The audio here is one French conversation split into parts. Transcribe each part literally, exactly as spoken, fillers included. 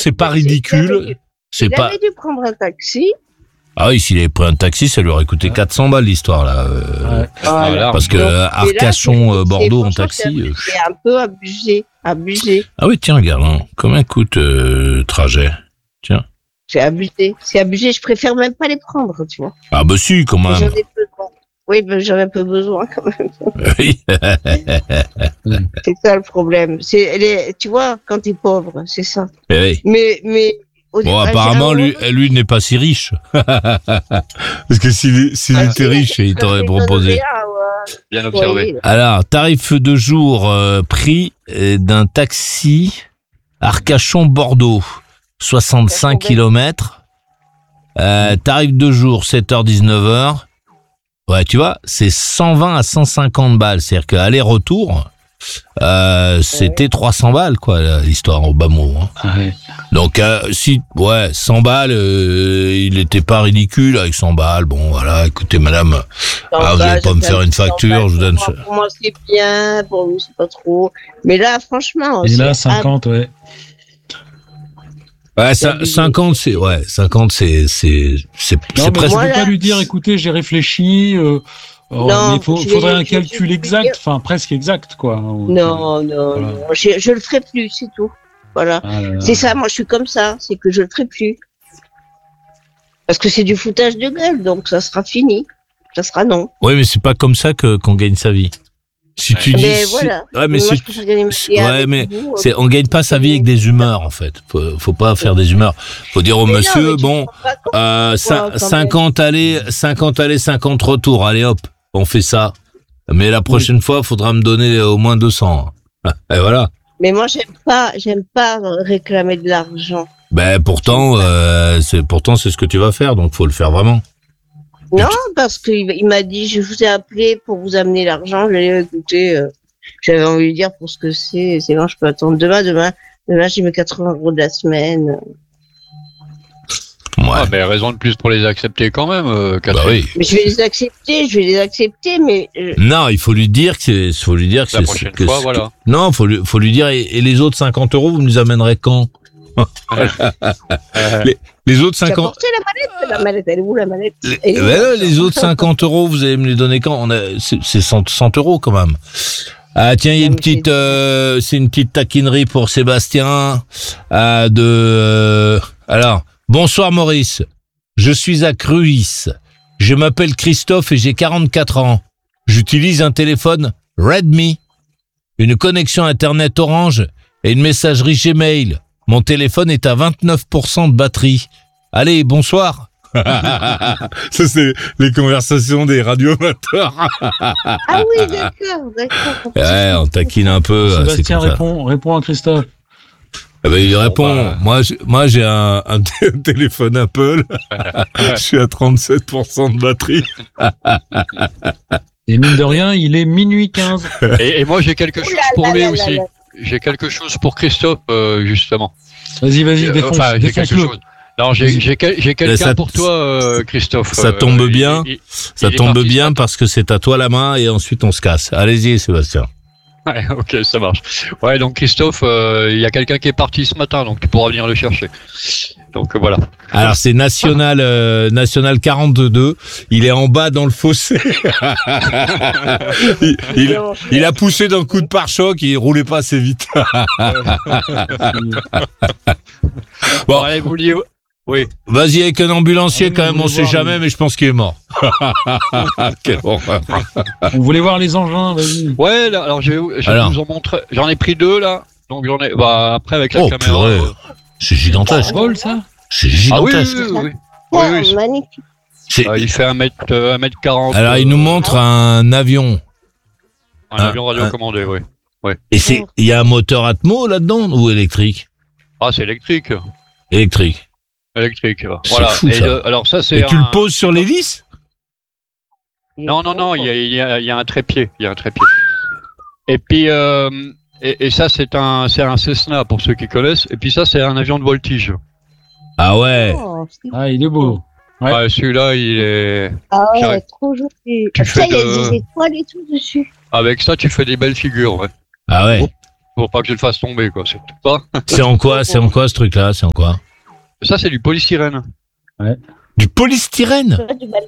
c'est pas ridicule. C'est il pas. avait dû prendre un taxi. Ah oui, s'il avait pris un taxi, ça lui aurait coûté quatre cents balles l'histoire là. Euh, Ouais. Voilà. Parce que Donc, euh, et là, Arcachon, c'est- euh, Bordeaux en c'est- taxi. franchement, euh, C'est un peu abusé, abusé. Ah oui, tiens, regarde, hein. Combien coûte euh, trajet? Tiens. C'est abusé, c'est abusé. Je préfère même pas les prendre, tu vois. Ah bah si, quand J'en même. ai besoin. Oui, ben, j'en ai un peu besoin quand même. Oui. C'est ça le problème. C'est, les, tu vois, quand t'es pauvre, c'est ça. Eh oui. Mais, mais. au Bon, départ, apparemment, j'ai un lui, moment- lui n'est pas si riche. Parce que s'il s'il Ah, était si, riche, il t'aurait je proposé. donnerais un, ouais. Bien observé. Ouais, Alors, tarif de jour, euh, prix euh, d'un taxi Arcachon-Bordeaux, soixante-cinq kilomètres. Euh, tarif de jour, sept heures dix-neuf heures. Ouais, tu vois, c'est cent vingt à cent cinquante balles. C'est-à-dire qu'aller-retour, euh, c'était trois cents balles, quoi, l'histoire au bas mot. Hein. Ah ouais. Donc, euh, si, ouais, cent balles, euh, il était pas ridicule avec cent balles. Bon, voilà, écoutez, madame, ah, vous bah, allez pas je me fais faire un une petit facture, cent je vous donne balles. ça. Pour moi, c'est bien. Pour vous, c'est pas trop. Mais là, franchement. Et c'est là, cinquante, ouais. Ouais, ça, cinquante, c'est, ouais, cinquante, c'est, c'est, c'est, Non, c'est mais presque. je peux Voilà. pas lui dire, écoutez, j'ai réfléchi, euh, euh, Non, mais il faut, je vais- faudrait un je- calcul je- exact, enfin presque exact, quoi. Non, non, Voilà. non. Je, je le ferai plus, c'est tout. Voilà. Ah là là. C'est ça, moi, je suis comme ça. C'est que je le ferai plus. Parce que c'est du foutage de gueule, donc ça sera fini. Ça sera non. Ouais, mais c'est pas comme ça que, qu'on gagne sa vie. Si tu dis, Mais si- voilà. ouais, mais moi, si je préfère gagner ma c'est- vie ouais, avec mais vous, c'est, on gagne pas sa vie avec des humeurs, en fait. Faut, faut pas faire des humeurs. Faut dire au Mais non, monsieur, mais tu bon, te rends pas compte, euh, quoi, cin- quand cinquante allées, cinquante allées, cinquante retours. Allez, hop, on fait ça. Mais la prochaine fois, faudra me donner au moins deux cents. Et voilà. Mais moi, j'aime pas, j'aime pas réclamer de l'argent. Ben, pourtant, euh, c'est, pourtant, c'est ce que tu vas faire, donc faut le faire vraiment. Non, parce qu'il il m'a dit, je vous ai appelé pour vous amener l'argent. Je lui ai dit, écoutez, euh, j'avais envie de lui dire pour ce que c'est. C'est bon, je peux attendre demain, demain. Demain, j'ai mes quatre-vingts euros de la semaine. Ouais. Ah, mais raison de plus pour les accepter quand même, euh, Bah Catherine. oui. Mais je vais les accepter, je vais les accepter, mais euh, Non, il faut lui dire que c'est, faut lui dire que La c'est, prochaine que fois, c'est- voilà. Non, faut lui, faut lui dire, et, et les autres cinquante euros, vous nous amènerez quand? Euh, les, les autres tu as cinquante, porté la mallette, la mallette, elle est où la mallette? les, Elle est où, ben là, la les autres cinquante euros, vous allez me les donner quand? On a, c'est, c'est cent, cent euros quand même. Ah, tiens, il y a Non, une mais petite, c'est- euh, c'est une petite taquinerie pour Sébastien, euh, de, euh, alors, bonsoir Maurice. Je suis à Cruis. Je m'appelle Christophe et j'ai quarante-quatre ans. J'utilise un téléphone Redmi, une connexion Internet Orange et une messagerie Gmail. Mon téléphone est à vingt-neuf pour cent de batterie. Allez, bonsoir. Ça, c'est les conversations des radioamateurs. Ah oui, d'accord, d'accord. Ouais, on taquine un peu. c'est Sébastien comme ça. répond, répond à Christophe. Ah ben, il répond. bah. Moi, j'ai, moi, j'ai un, un t- téléphone Apple. Je suis à trente-sept pour cent de batterie. Et mine de rien, il est minuit quinze. et, et moi, j'ai quelque chose Ouh là pour là lui là là aussi. là. J'ai quelque chose pour Christophe, euh, justement. Vas-y, vas-y, Euh, défonce, enfin, j'ai quelque défonce-le. chose. Non, j'ai, j'ai, quel- j'ai quelqu'un ça- pour toi, euh, Christophe. ça Euh, tombe il- bien. il- Ça il est tombe parti ce bien matin. parce que c'est à toi la main et ensuite on se casse. Allez-y, Sébastien. Ouais, ok, ça marche. Ouais, donc Christophe, euh, il y a quelqu'un qui est parti ce matin, donc tu pourras venir le chercher. Donc euh, voilà. Alors c'est National euh, National quarante-deux. Il est en bas dans le fossé. il, il, il a poussé d'un coup de pare-choc. Il roulait pas assez vite. Bon, allez, vous liez. Oui. vas-y avec un ambulancier Ah oui, quand même. on On va sait voir, jamais, mais je pense qu'il est mort. Quelle horreur. On voulait voir les engins, vas-y. Ouais, là, alors je vais, je vais Alors. vous en montrer. J'en ai pris deux là. Donc j'en ai. Bah après avec la Oh caméra. purée, euh, c'est gigantesque. Vol, ça? C'est Ah oui, oui, gigantesque. oui, oui. Oui, Oh, oui, c'est- magnifique. C'est- euh, il fait un mètre, euh, un mètre quarante. Alors il nous montre un avion. un un- avion radiocommandé, oui. Et c'est, il y a un moteur Atmo là-dedans ou électrique? Ah, c'est électrique. Électrique. Électrique. C'est Voilà. fou, Et ça. euh, alors ça c'est. Et tu un- le poses sur l'hélice? Non, non, non, il y a, il y a, il y a un trépied. Il y a un trépied. Et puis, euh, et, et ça, c'est un, c'est un Cessna pour ceux qui connaissent. Et puis ça, c'est un avion de voltige. Ah ouais. Oh, c'est- Ah, il est beau. Ouais. Ouais, celui-là, il est. Ah ouais, J'arrête. trop joli. Tu Ah, fais ça, il y a de- des étoiles et tout dessus. Avec ça, tu fais des belles figures. Ouais. Ah ouais. Pour pas que je le fasse tomber, quoi. C'est pas. C'est en quoi, c'est en quoi ce truc-là? C'est en quoi? Ça, c'est du polystyrène. Du polystyrène?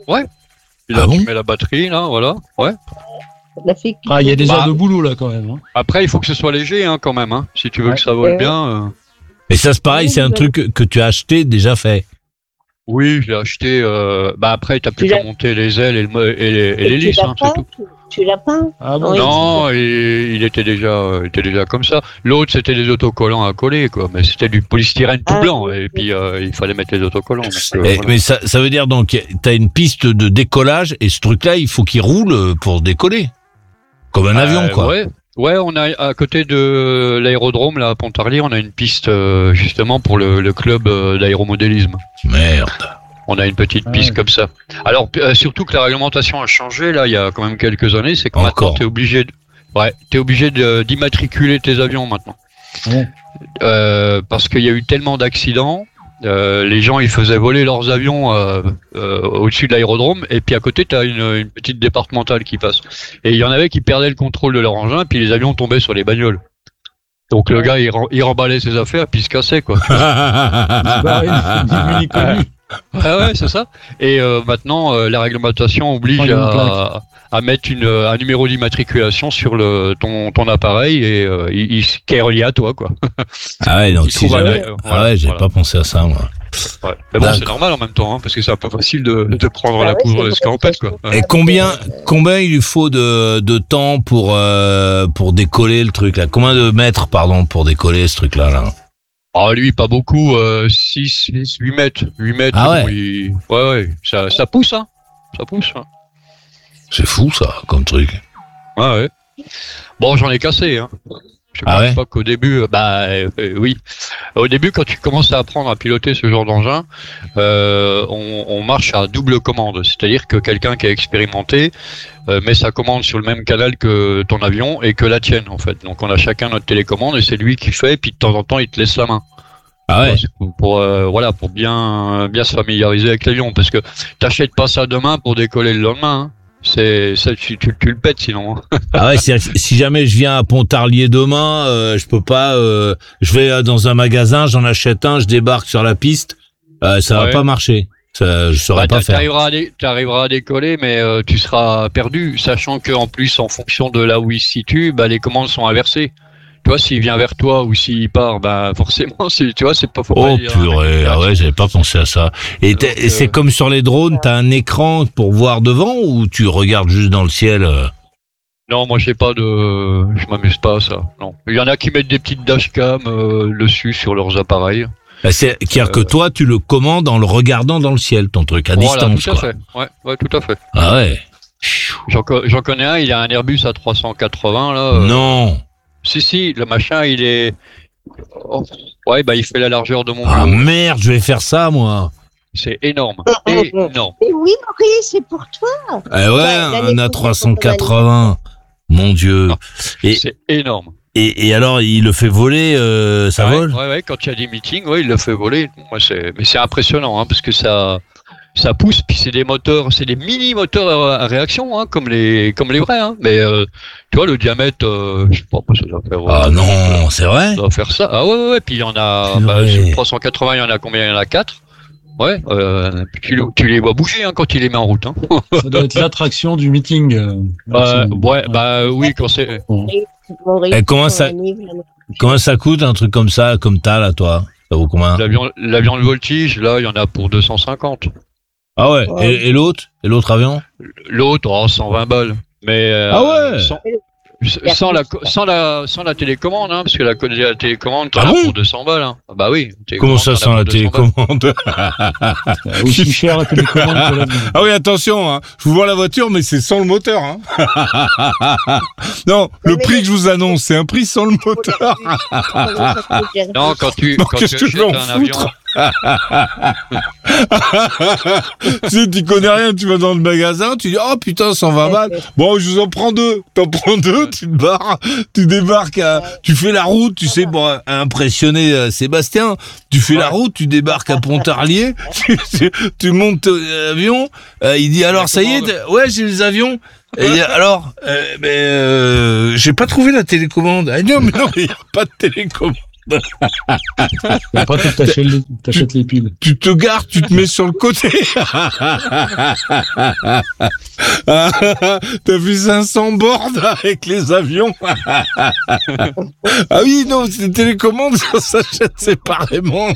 Puis là, Ah bon tu mets la batterie, là, voilà. Ouais. La fille qui- Ah, il y a des Bah. heures de boulot là quand même. Hein. Après, il faut que ce soit léger, hein, quand même, hein. Si tu veux Ouais. que ça vole Ouais. bien. euh. Et ça, c'est pareil, c'est un truc que, que tu as acheté, déjà fait. Oui, je l'ai acheté. Euh... Bah après, t'as plus Tu qu'à l'as- monter les ailes et, le mo- et les, et Et tu l'hélice, l'as hein, pas c'est tout. tu, tu l'as pas Ah bon Oui. Non, il, il était déjà, euh, il était déjà comme ça. L'autre, c'était des autocollants à coller, quoi. Mais c'était du polystyrène tout Ah, blanc, oui. et puis euh, il fallait mettre les autocollants. donc, euh, Et- voilà. Mais ça, ça veut dire donc, t'as une piste de décollage et ce truc-là, il faut qu'il roule pour décoller. Comme un avion, Euh, quoi. Ouais, ouais, on a à côté de l'aérodrome, là, à Pontarlier, on a une piste euh, justement pour le, le club euh, d'aéromodélisme. Merde. On a une petite Ah piste ouais. comme ça. Alors, p- euh, surtout que la réglementation a changé, là, il y a quand même quelques années, c'est que maintenant, Encore. t'es obligé, de... ouais, t'es obligé de- d'immatriculer tes avions maintenant. Ouais. Euh, parce qu'il y a eu tellement d'accidents, euh, les gens, ils faisaient voler leurs avions euh, euh, au-dessus de l'aérodrome, et puis à côté, t'as une, une petite départementale qui passe. Et il y en avait qui perdaient le contrôle de leur engin, puis les avions tombaient sur les bagnoles. Donc le gars, il, rem- il remballait ses affaires, puis il se cassait, quoi. Bah, oui, ni vu ni connu. Ah ouais, c'est ça. Et euh, maintenant, euh, la réglementation oblige Oh, il y a une à, à mettre une, euh, un numéro d'immatriculation sur le, ton, ton appareil et euh, il, il, qui est relié à toi, quoi. Ah ouais, donc Il si trouve un- jamais... euh, Ah voilà, ouais, j'avais voilà. pas pensé à ça, moi. Ouais. Mais bon, D'accord. c'est normal en même temps, hein, parce que c'est un peu facile de, de prendre Bah la ouais, poudre c'est de vrai, scampette, ça, quoi. c'est- Ouais. Et combien, combien il lui faut de, de temps pour, euh, pour décoller le truc, là? Combien de mètres, pardon, pour décoller ce truc-là, là? Ah, lui, pas beaucoup, euh, six, huit mètres. huit mètres, Ah ouais. bon, il- ouais, ouais, ça, ça pousse, hein. Ça pousse, hein. C'est fou, ça, comme truc. Ouais, ouais. Bon, j'en ai cassé, hein. Je Ah pense ouais pas qu'au début, euh, bah euh, euh, oui. Au début, quand tu commences à apprendre à piloter ce genre d'engin, euh, on, on marche à double commande. C'est-à-dire que quelqu'un qui a expérimenté euh, met sa commande sur le même canal que ton avion et que la tienne, en fait. Donc on a chacun notre télécommande et c'est lui qui fait, puis de temps en temps, il te laisse la main. Ah ouais. Pour, pour, euh, voilà, pour bien bien se familiariser avec l'avion, parce que t'achètes pas ça demain pour décoller le lendemain. Hein. C'est ça, tu, tu, tu le pètes sinon. Hein. Ah ouais, c'est- si jamais je viens à Pontarlier demain, euh, je peux pas, euh, je vais euh, dans un magasin, j'en achète un, je débarque sur la piste, euh, ça va Ouais. pas marcher. Ça, je saurais Bah, pas t'a- faire. t'arriveras à, dé- t'arriveras à décoller, mais euh, tu seras perdu, sachant que en plus, en fonction de là où il se situe, bah, les commandes sont inversées. Tu vois, s'il vient vers toi ou s'il part, bah forcément, c'est, tu vois, c'est pas faut pas Oh dire, purée, hein, ah ouais, j'avais pas pensé à ça. Et, t'es- Donc, et c'est euh, comme sur les drones, t'as un écran pour voir devant ou tu regardes juste dans le ciel euh Non, moi j'ai pas de, je m'amuse pas à ça. Non, il y en a qui mettent des petites dashcam euh, dessus sur leurs appareils. Bah, C'est dire que toi, tu le commandes en le regardant dans le ciel, ton truc, à Voilà, distance, tout à quoi. fait. Ouais, ouais, tout à fait. Ah ouais. J'en, co- j'en connais un, il a un Airbus à trois cent quatre-vingts là. euh, Non. Si si, le machin, il est, oh, ouais, bah il fait la largeur de mon Ah bureau. merde, je vais faire ça, moi. C'est énorme, Ah, énorme. Mais oui, Maurice, c'est pour toi. Eh ouais, Ouais, l'année un A prochaine, trois cent quatre-vingts. Mon Dieu. Non. Et, C'est énorme. et, et alors, il le fait voler, euh, ça ouais, vole ouais, ouais, quand il y a des meetings, ouais, il le fait voler. Moi, c'est, mais c'est impressionnant, hein, parce que ça, ça pousse, puis c'est des moteurs, c'est des mini moteurs à, à réaction, hein, comme les, comme les vrais, hein. Mais euh, tu vois, le diamètre, euh, je sais pas, ça doit faire. Ah euh, non, c'est vrai Ça doit faire ça. Ah ouais, ouais, ouais. Puis il y en a, Purée. bah, sur trois cent quatre-vingts, il y en a combien? Il y en a quatre. Ouais, euh, tu, le- tu les vois bouger hein, quand il les met en route. Hein. Ça doit être l'attraction du meeting. euh, Euh, c'est- ouais, bah oui, quand c'est. Maurice, Et comment ton ça- ami, là, Comment ça coûte un truc comme ça, comme t'as là, toi? Ça vaut combien? L'avion, l'avion de voltige, là, il y en a pour deux cent cinquante. Ah ouais. Ouais. Et, et l'autre? Et l'autre avion? L'autre, oh, cent vingt balles. Mais euh, Ah ouais. sans, sans la sans la sans la télécommande, hein, parce que la, la télécommande, t'en Ah as bon pour deux cents balles. Hein. Ah bah oui. Comment ça t'en as sans pour la deux cents balles. télécommande? C'est aussi cher la télécommande que l'avion. Ah oui, attention, hein. Je vous vois la voiture, mais c'est sans le moteur, hein. Non, le mais- prix que je vous annonce, c'est un prix sans le moteur. Non, quand tu Non, quand qu'est-ce tu que je vais achètes en un avion, foutre Tu sais, tu connais rien, tu vas dans le magasin, tu dis, oh putain, cent vingt balles. Bon, je vous en prends deux. T'en prends deux, tu te barres, tu débarques, à, tu fais la route, tu sais, pour euh, impressionner euh, Sébastien, tu fais la Ouais. route, tu débarques à Pontarlier, tu, tu, tu montes euh, l'avion, euh, il dit, alors ça y est, t'as- ouais, j'ai les avions. Et alors, euh, mais euh, j'ai pas trouvé la télécommande. Ah non, mais non, il n'y a pas de télécommande. Après, tu t'achètes les, t'achètes les piles. Tu te gares, tu te mets sur le côté. T'as vu cinq cents bords avec les avions. Ah oui, non, c'est télécommande, ça s'achète séparément.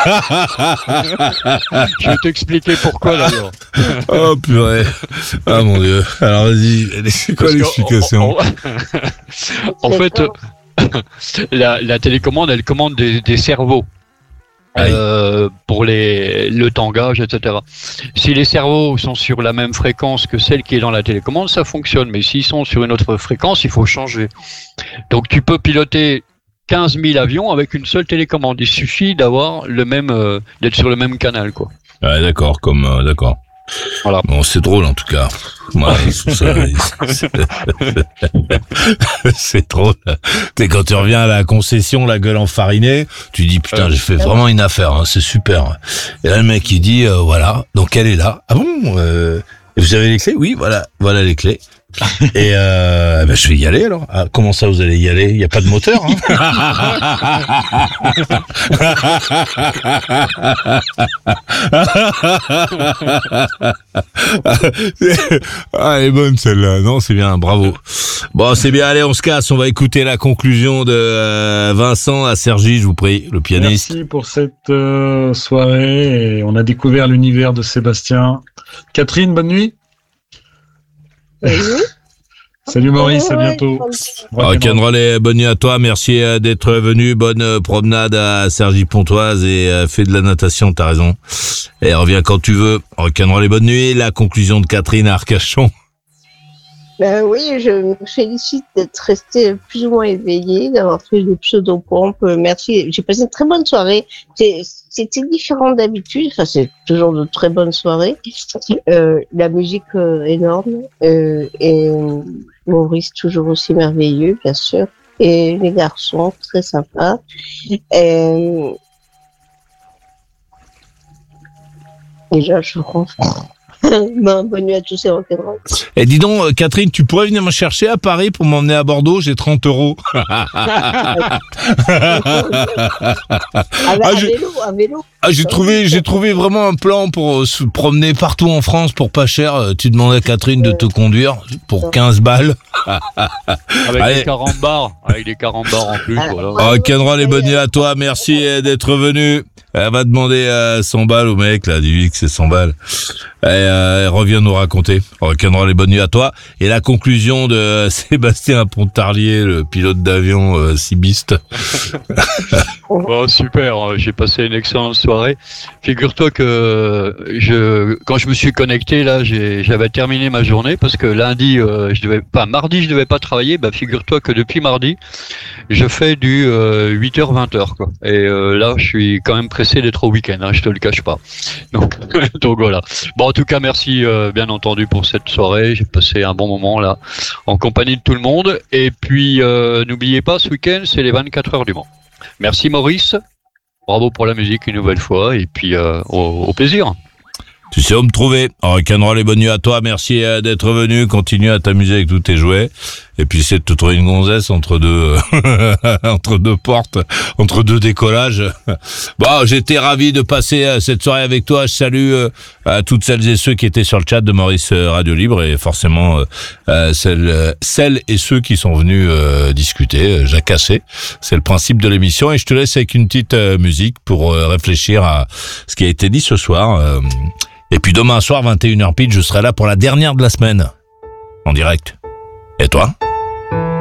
Je vais t'expliquer pourquoi d'ailleurs. Oh purée. Ah mon Dieu. Alors vas-y, c'est quoi Parce que l'explication? on- on- En fait, la, la télécommande, elle commande des, des cerveaux. Aïe. Euh, pour les, le tangage, et cetera. Si les cerveaux sont sur la même fréquence que celle qui est dans la télécommande, ça fonctionne. Mais s'ils sont sur une autre fréquence, il faut changer. Donc tu peux piloter quinze mille avions avec une seule télécommande. Il suffit d'avoir le même, euh, d'être sur le même canal, quoi. Ouais, d'accord, comme euh, d'accord. Voilà. Bon, c'est drôle en tout cas. Moi, je trouve ça, c'est, c'est drôle. T'es quand tu reviens à la concession, la gueule enfarinée, tu dis putain, j'ai fait vraiment une affaire, hein, c'est super. Et là le mec il dit euh, voilà, donc elle est là. Ah bon euh, et vous avez les clés? Oui, voilà, voilà les clés. Et euh, ben, je vais y aller alors. Ah, comment ça vous allez y aller? Il y a pas de moteur. Hein. Ah, elle est bonne celle-là. Non, c'est bien, bravo. Bon, c'est bien. Allez, on se casse. On va écouter la conclusion de euh, Vincent à Sergi, je vous prie, le pianiste. Merci pour cette euh, soirée. Et on a découvert l'univers de Sébastien. Catherine, bonne nuit. Oui. Salut Maurice, à bientôt. Rock'n'roll et bonne nuit à toi. Merci euh, d'être venu. Bonne euh, promenade à Cergy-Pontoise et euh, fais de la natation, t'as raison. Et reviens quand tu veux. Rock'n'roll et bonne nuit. La conclusion de Catherine à Arcachon. Ben oui, je me félicite d'être resté plus ou moins éveillé, d'avoir fait des pseudo-pompes. Merci. J'ai passé une très bonne soirée. C'est- C'était différent d'habitude. Enfin, c'est toujours de très bonnes soirées. Euh, la musique euh, énorme. Euh, et euh, Maurice toujours aussi merveilleux, bien sûr. Et les garçons, très sympas. Et, déjà, je comprends. Ben, bonne nuit à tous et rock'n'roll. Et dis donc, euh, Catherine, tu pourrais venir me chercher à Paris pour m'emmener à Bordeaux, j'ai trente euros. À, Ah, à j'ai- vélo, à vélo. Ah, j'ai trouvé, j'ai trouvé vraiment un plan pour euh, se promener partout en France pour pas cher. Euh, Tu demandais à Catherine de te conduire pour quinze balles. Avec Allez. des quarante bars, avec des quarante bars en plus, Ah. voilà. Rock'n'roll et bonne nuit à toi. Merci euh, d'être venu. Elle va demander euh, cent balles au mec, là, dis-lui que c'est cent balles. Et euh, elle revient nous raconter. Rock'n'roll et bonne nuit à toi. Et la conclusion de euh, Sébastien Pontarlier, le pilote d'avion euh, cibiste. Bon, super, hein, j'ai passé une excellente soirée. Figure-toi que je, quand je me suis connecté, là, j'ai- j'avais terminé ma journée parce que lundi, euh, je devais pas, mardi, je devais pas travailler. Bah, figure-toi que depuis mardi, je fais du euh, huit heures vingt heures, quoi. Et euh, là, je suis quand même pressé d'être au week-end, hein, je te le cache pas. Donc, donc voilà. Bon, en tout cas, merci euh, bien entendu pour cette soirée. J'ai passé un bon moment là, en compagnie de tout le monde. Et puis, euh, n'oubliez pas, ce week-end, c'est les vingt-quatre heures du Mans. Merci Maurice, bravo pour la musique une nouvelle fois, et puis euh, au, au plaisir. Tu sais où me trouver. Rock'n'roll et bonne nuit à toi. Merci euh, d'être venu. Continue à t'amuser avec tous tes jouets. Et puis c'est de te trouver une gonzesse entre deux, entre deux portes, entre deux décollages. Bon, j'étais ravi de passer euh, cette soirée avec toi. Je salue euh, à toutes celles et ceux qui étaient sur le chat de Maurice euh, Radio Libre et forcément euh, euh, celles, euh, celles et ceux qui sont venus euh, discuter, euh, jacasser. C'est le principe de l'émission et je te laisse avec une petite euh, musique pour euh, réfléchir à ce qui a été dit ce soir. Euh, Et puis demain soir, vingt et une heures pile, je serai là pour la dernière de la semaine. En direct. Et toi ?